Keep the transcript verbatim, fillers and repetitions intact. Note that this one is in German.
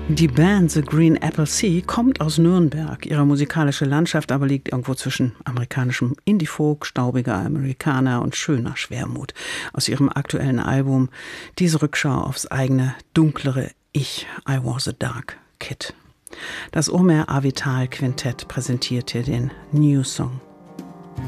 Die Band The Green Apple Sea kommt aus Nürnberg. Ihre musikalische Landschaft aber liegt irgendwo zwischen amerikanischem Indie-Folk, staubiger Amerikaner und schöner Schwermut. Aus ihrem aktuellen Album diese Rückschau aufs eigene, dunklere Ich, I Was a Dark Kid. Das Omer Avital Quintett präsentiert hier den New Song